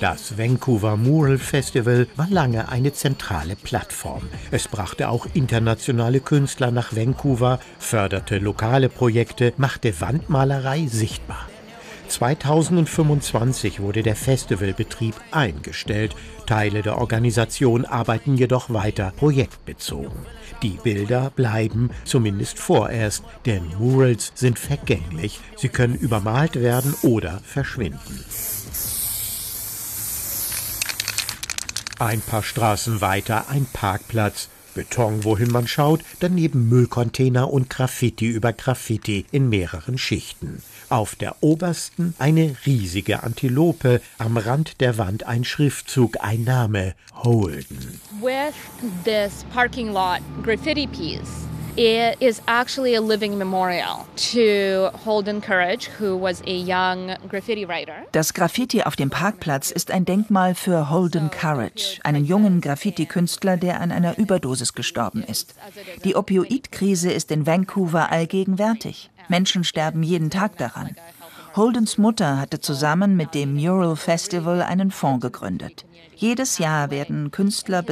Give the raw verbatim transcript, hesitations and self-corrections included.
Das Vancouver Mural Festival war lange eine zentrale Plattform. Es brachte auch internationale Künstler nach Vancouver, förderte lokale Projekte, machte Wandmalerei sichtbar. zweitausendfünfundzwanzig wurde der Festivalbetrieb eingestellt. Teile der Organisation arbeiten jedoch weiter projektbezogen. Die Bilder bleiben, zumindest vorerst, denn Murals sind vergänglich. Sie können übermalt werden oder verschwinden. Ein paar Straßen weiter ein Parkplatz. Beton, wohin man schaut, daneben Müllcontainer und Graffiti über Graffiti in mehreren Schichten. Auf der obersten eine riesige Antilope, am Rand der Wand ein Schriftzug, ein Name, Holden. With this parking lot graffiti piece, it is actually a living memorial to Holden Courage, who was a young graffiti writer. Das Graffiti auf dem Parkplatz ist ein Denkmal für Holden Courage, einen jungen Graffiti-Künstler, der an einer Überdosis gestorben ist. Die Opioidkrise ist in Vancouver allgegenwärtig. Menschen sterben jeden Tag daran. Holdens Mutter hatte zusammen mit dem Mural Festival einen Fonds gegründet. Jedes Jahr werden Künstler